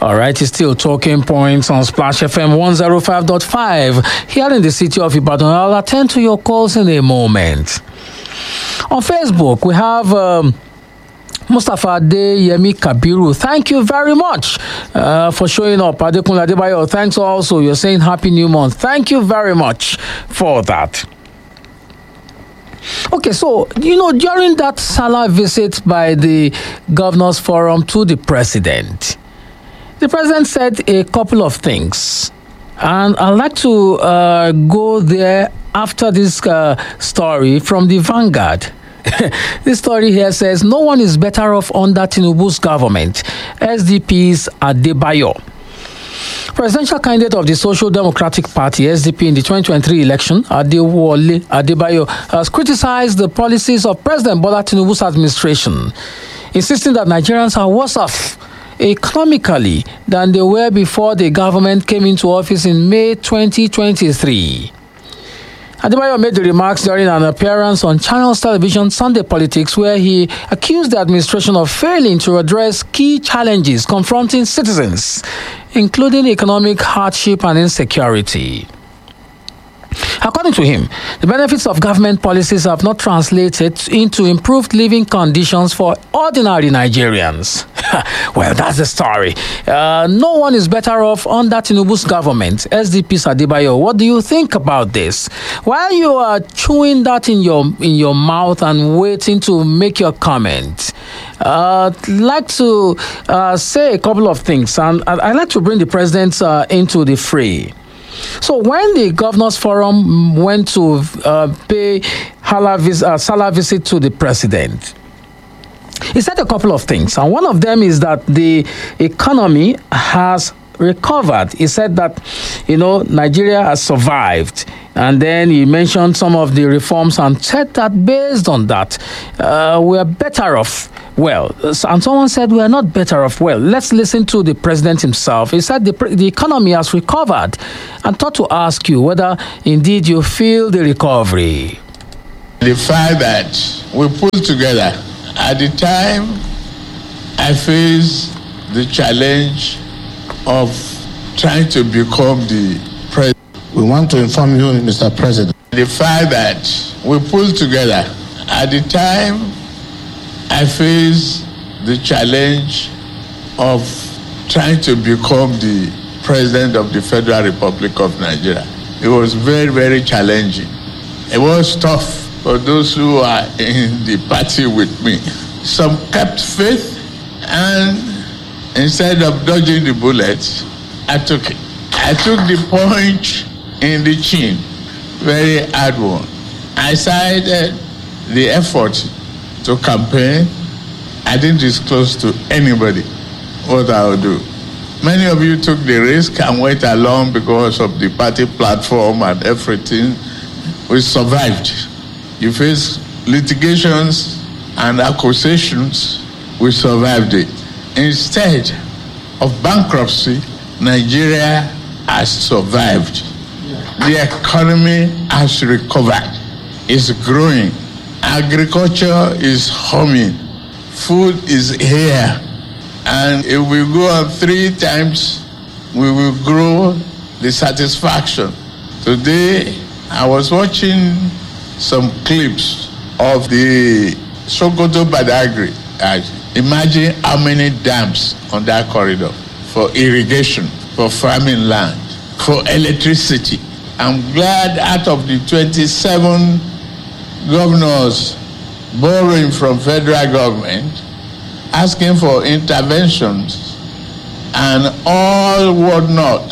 All right, it's still Talking Points on Splash FM 105.5 here in the city of Ibadan. I'll attend to your calls in a moment. On Facebook, we have Mustafa Adeyemi Kabiru. Thank you very much for showing up. Adekunle Adebayo, thanks also. You're saying Happy New Month. Thank you very much for that. Okay, so, during that Salah visit by the Governors Forum to the president said a couple of things. And I'd like to go there after this story from the Vanguard. This story here says, no one is better off under Tinubu's government. SDP's Adebayo. Presidential candidate of the Social Democratic Party, SDP, in the 2023 election, Adewale Adebayo, has criticized the policies of President Bola Tinubu's administration, insisting that Nigerians are worse off economically than they were before the government came into office in May 2023. Adebayo made the remarks during an appearance on Channels Television Sunday Politics, where he accused the administration of failing to address key challenges confronting citizens, including economic hardship and insecurity. According to him, the benefits of government policies have not translated into improved living conditions for ordinary Nigerians. Well, that's the story. No one is better off under Tinubu's government. SDP's Adebayo, what do you think about this? While you are chewing that in your mouth and waiting to make your comment, I'd like to say a couple of things, and I'd like to bring the president into the fray. So when the Governors Forum went to pay Salah visit to the president, he said a couple of things, and one of them is that the economy has recovered. He said that, Nigeria has survived. And then he mentioned some of the reforms and said that based on that, we're better off. Well, and someone said we're not better off. Well, let's listen to the president himself. He said the economy has recovered, and thought to ask you whether indeed you feel the recovery. The fact that we pulled together at the time I faced the challenge of trying to become the president. We want to inform you, Mr. President. The fact that we pulled together at the time I faced the challenge of trying to become the President of the Federal Republic of Nigeria. It was very, very challenging. It was tough for those who are in the party with me. Some kept faith, and instead of dodging the bullets, I took it. I took the punch in the chin, very hard one. I started the effort to campaign. I didn't disclose to anybody what I would do. Many of you took the risk and went along because of the party platform and everything. We survived. You faced litigations and accusations. We survived it. Instead of bankruptcy, Nigeria has survived. The economy has recovered. It's growing. Agriculture is humming. Food is here. And if we go on 3 times, we will grow the satisfaction. Today, I was watching some clips of the Sokoto Badagry. Imagine how many dams on that corridor for irrigation, for farming land, for electricity. I'm glad out of the 27 governors borrowing from federal government, asking for interventions and all whatnot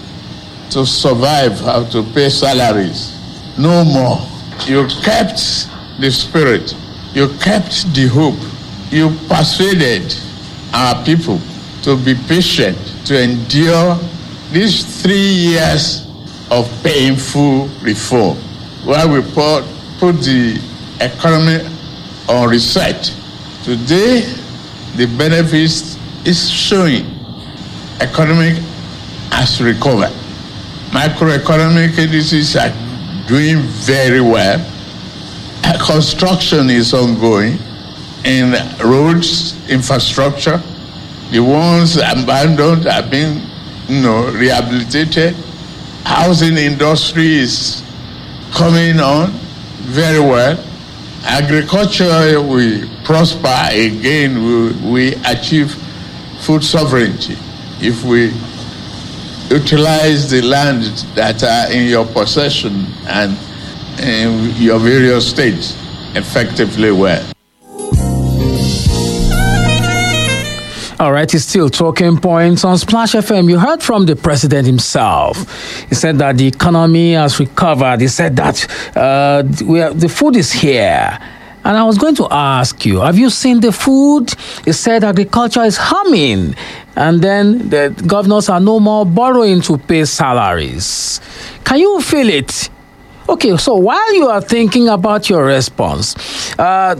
to survive, how to pay salaries. No more. You kept the spirit. You kept the hope. You persuaded our people to be patient, to endure these 3 years of painful reform, where we put the economy on reset. Today, the benefits is showing. Economic has recovered. Macroeconomic indices are doing very well. Construction is ongoing in roads, infrastructure. The ones abandoned are being, rehabilitated. Housing industry is coming on very well. Agriculture will prosper again. We achieve food sovereignty if we utilize the land that are in your possession and in your various states effectively well. All right, it's still talking points on Splash FM. You heard from the president himself. He said that the economy has recovered. He said that the food is here. And I was going to ask you, have you seen the food? He said agriculture is humming. And then the governors are no more borrowing to pay salaries. Can you feel it? Okay, so while you are thinking about your response, Hope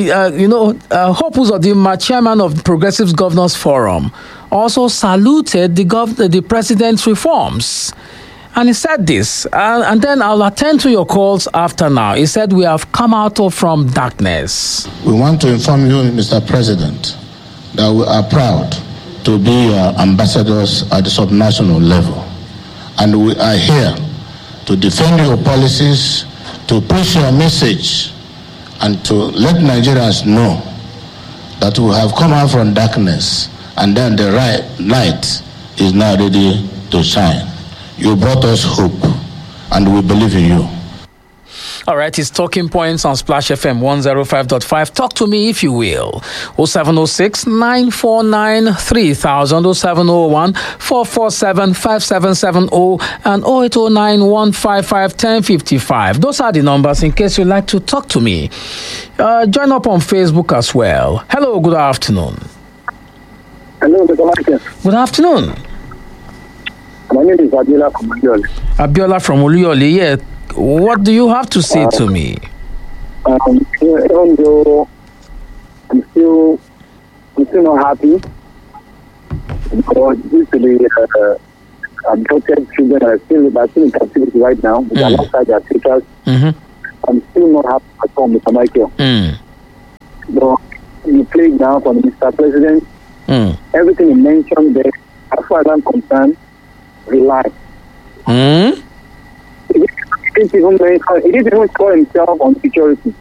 Uzodinma, chairman of the Progressive Governors Forum, also saluted the president's reforms. And he said this, and then I'll attend to your calls after now. He said, we have come out from darkness. We want to inform you, Mr. President, that we are proud to be your ambassadors at the subnational level. And we are here to defend your policies, to push your message, and to let Nigerians know that we have come out from darkness, and then the light is now ready to shine. You brought us hope, and we believe in you. All right, it's talking points on Splash FM 105.5. Talk to me if you will. 0706 949 3000, 0701 447 5770, and 0809 155 1055. Those are the numbers in case you'd like to talk to me. Join up on Facebook as well. Hello, good afternoon. Hello, Mr. Michael. Good afternoon. My name is Abiola from Oluyole. Abiola from Oluyole, yeah. What do you have to say to me? Even though I'm still not happy because due to the abducted children are still in captivity right now, alongside their teachers. Mm-hmm. I'm still not happy at all, Mr. Michael. But you played now from Mr. President. Everything you mentioned there, as far as I'm concerned, relax. He didn't even call himself on security.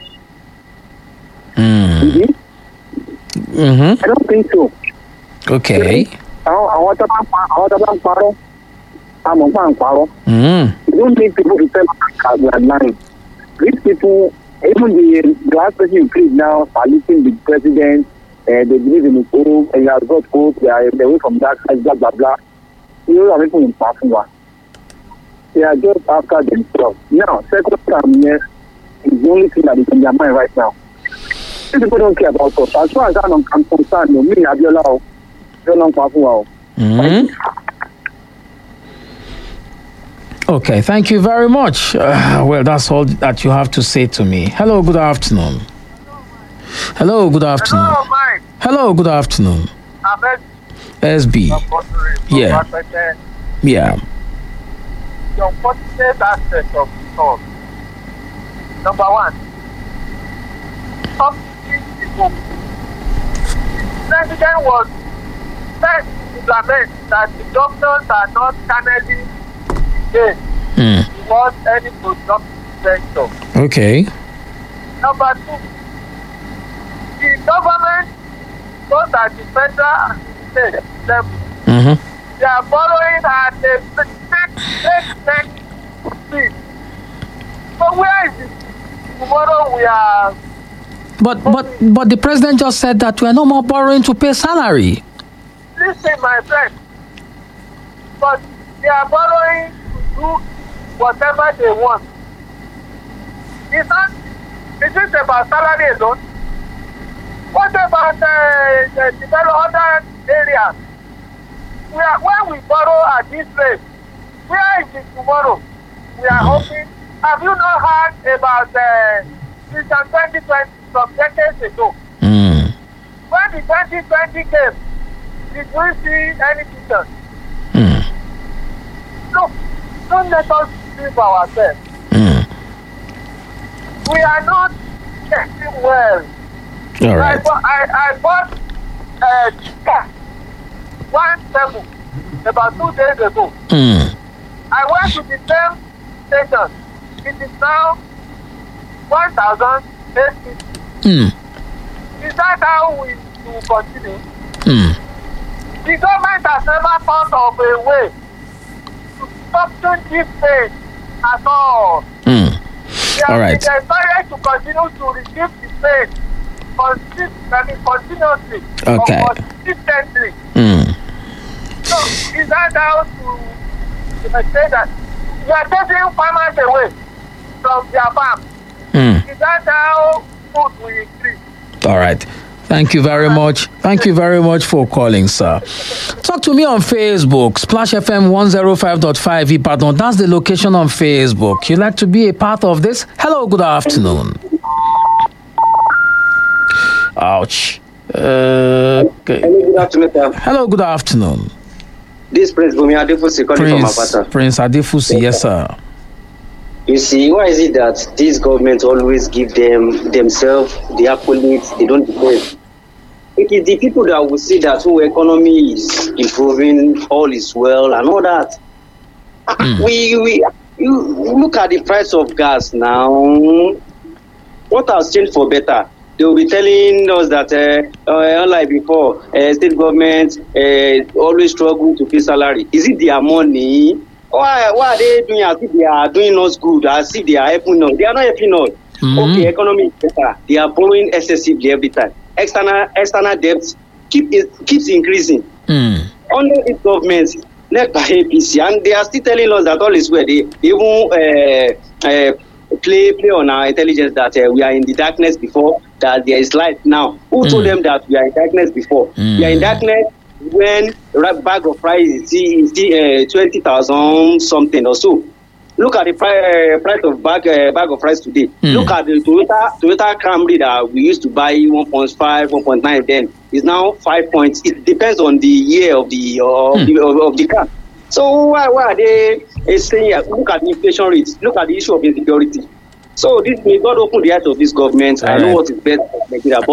I don't think so. Okay. You don't need people to tell us we are lying. These people, even the last person you please now, saluting the president, they believe in the hope, and you have got hope, they are away from that side, blah, blah, blah. You know, people in Papua. They are just after themselves. Now, second time, yes, is the only thing that is in their mind right now. These people don't care about us. As far as I'm concerned, me, Abiola, don't Papua. Okay, thank you very much. Well, that's all that you have to say to me. Hello, good afternoon. Hello, good afternoon. Hello, Mike. Hello, good afternoon. SB. Yeah. Yeah. The unfortunate aspect of the talk. Number one, something people. The president was set to implement that the doctors are not channeling the gain towards any productive sector. Okay. Number two, the government, both at the federal and state level, they are borrowing at a next speed. So where is it? Tomorrow we are. But the president just said that we are no more borrowing to pay salary. Listen, my friend. But they are borrowing to do whatever they want. It's not. Is it about salary alone? What about the other areas? When we borrow at this rate, where is it tomorrow? We are hoping. Have you not heard about Vision 2020 from decades ago? When the 2020 came, did we see any vision? Look, don't let us deceive ourselves. We are not getting well. All right. I bought car 1,700 about 2 days ago. I went to the same station. It is now 1,850. Is that how we will continue? The government has never thought of a way to stop this pain at all. They All right. They decided to continue to receive the pain continuously Okay. or consistently. So is that how to say that we are taking farmers away from their farm? Is that how food will increase? All right. Thank you very much. Thank you very much for calling, sir. Talk to me on Facebook, Splash FM 105.5 Ibadan. That's the location on Facebook. You'd like to be a part of this? Hello, good afternoon. Ouch. Okay. Hello, good afternoon, sir. Hello, good afternoon. This Prince Bumi Adefusi calling from Apata. Prince Adefusi, yes, sir. You see, why is it that these governments always give themselves the accolades they don't deserve? It is the people that will see that economy is improving, all is well, and all that. You look at the price of gas now. What has changed for better? They will be telling us that, unlike before, state governments always struggle to pay salary. Is it their money? Why are they doing as if they are doing us good, as if they are helping us? They are not helping us. Okay, economy is better. They are borrowing excessively every time. External debt keeps increasing. Under these governments, led by APC, and they are still telling us that all is well. They even play on our intelligence that we are in the darkness before, that there is light now. Who told them that we are in darkness before? We are in darkness when bag of rice is 20,000 something or so. Look at the price of bag of rice today. Look at the Toyota Camry that we used to buy 1.5, 1.9 then. It's now 5 points. It depends on the year of the car. So why are they saying, look at the inflation rates, look at the issue of insecurity. So this may God open the eyes of this government. I know what is best for Nigeria.